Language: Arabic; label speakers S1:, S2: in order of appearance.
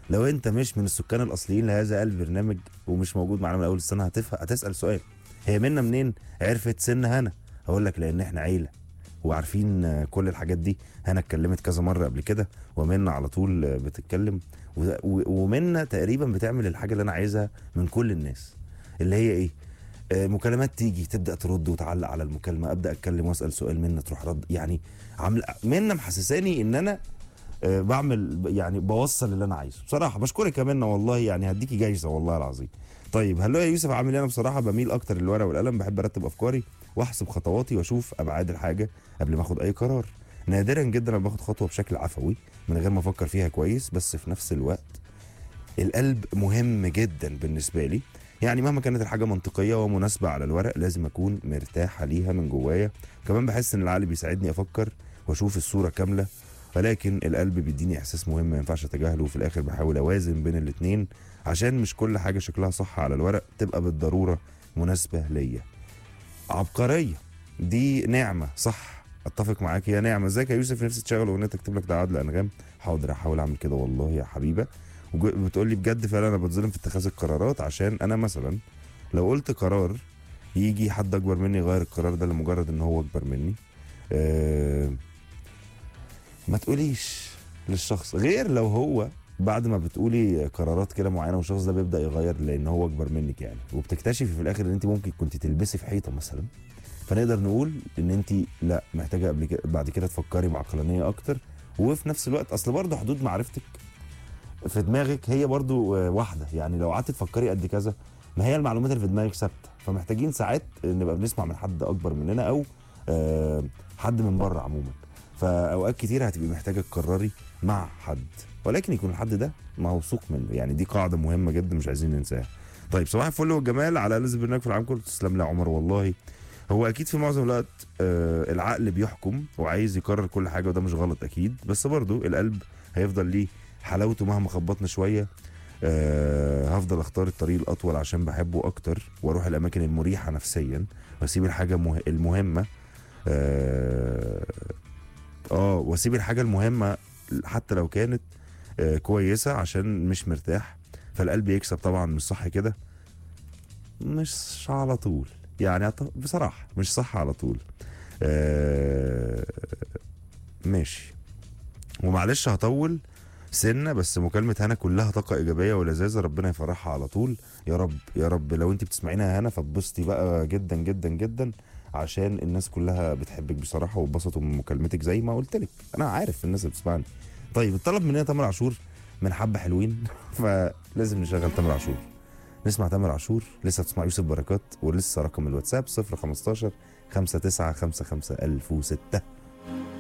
S1: لو انت مش من السكان الاصليين لهذا البرنامج ومش موجود معانا من اول السنه هتسال سؤال: هي منا منين عرفت سن هنا؟ هقول لك لان احنا عيله وعارفين كل الحاجات دي. هنا اتكلمت كذا مره قبل كده، ومنا على طول بتتكلم، ومنا تقريبا بتعمل الحاجه اللي انا عايزها من كل الناس، اللي هي ايه؟ مكالمات تيجي تبدا ترد وتعلق على المكالمه، ابدا اتكلم واسال سؤال، منا تروح رد. يعني عامل منا محسساني ان انا بعمل يعني بوصل اللي انا عايزه. بصراحه بشكرك يا منى والله، يعني هديكي جايزه والله العظيم. طيب هلو يا يوسف، عامل ايه؟ انا بصراحه بميل اكتر للورقه والقلم، بحب ارتب افكاري واحسب خطواتي واشوف ابعاد الحاجه قبل ما اخد اي قرار. نادرا جدا انا باخد خطوه بشكل عفوي من غير ما افكر فيها كويس، بس في نفس الوقت القلب مهم جدا بالنسبه لي. يعني مهما كانت الحاجه منطقيه ومناسبه على الورق لازم اكون مرتاح ليها من جوايا. كمان بحس ان العقل بيساعدني افكر واشوف الصوره كامله، ولكن القلب بيديني احساس مهم ما ينفعش اتجاهله. وفي الاخر بحاول اوازن بين الاتنين عشان مش كل حاجه شكلها صح على الورق تبقى بالضروره مناسبه ليا. عبقريه، دي نعمه، صح اتفق معاك، يا نعمه. ازيك يا يوسف، نفسي تشغل اغنيه تكتب لك تعادل انغام؟ حاضر احاول اعمل كده والله يا حبيبه. بتقول لي بجد فعلا انا بتظلم في اتخاذ القرارات، عشان انا مثلا لو قلت قرار يجي حد اكبر مني يغير القرار ده لمجرد ان هو اكبر مني. ما تقوليش للشخص غير لو هو بعد ما بتقولي قرارات كده معينه والشخص ده بيبدا يغير لان هو اكبر منك يعني، وبتكتشفي في الاخر ان انت ممكن كنت تلبسي في حيطه مثلا، فنقدر نقول ان انت لا محتاجه قبل كده بعد كده تفكري بعقلانيه اكتر. وفي نفس الوقت اصل برضه حدود معرفتك في دماغك هي برضو واحده، يعني لو قعدت تفكري قد كذا ما هي المعلومات اللي في دماغك ثابته، فمحتاجين ساعات نبقى بنسمع من حد اكبر مننا او حد من بره عموما. فاوقات كتير هتبقي محتاجه تقرري مع حد، ولكن يكون الحد ده موثوق منه. يعني دي قاعده مهمه جدا مش عايزين ننساها. طيب صباح الفل والجمال على ألذ برنامج في العالم كله. تسلم لي يا عمر والله. هو اكيد في معظم الوقت العقل بيحكم وعايز يقرر كل حاجه، وده مش غلط اكيد، بس برضو القلب هيفضل ليه حلاوته مهما خبطنا شويه. هفضل اختار الطريق الاطول عشان بحبه اكتر، واروح الاماكن المريحه نفسيا، واسيب الحاجه المهمه واسيب الحاجه المهمه حتى لو كانت كويسه عشان مش مرتاح. فالقلب يكسب طبعا، مش صح كده؟ مش على طول يعني، بصراحه مش صح على طول. ماشي، ومعلش هطول سنه، بس مكالمه هنا كلها طاقه ايجابيه ولذاذه، ربنا يفرحها على طول يا رب يا رب. لو انت بتسمعينها هنا فاتبسطي بقى جدا جدا جدا، عشان الناس كلها بتحبك بصراحه واتبسطوا من مكالمتك زي ما قلت لك، انا عارف الناس اللي بتسمعني. طيب الطلب مننا تامر عاشور من حبه حلوين فلازم نشغل تامر عاشور. نسمع تامر عاشور. لسه بتسمع يوسف بركات، ولسه رقم الواتساب 015 5955 1006.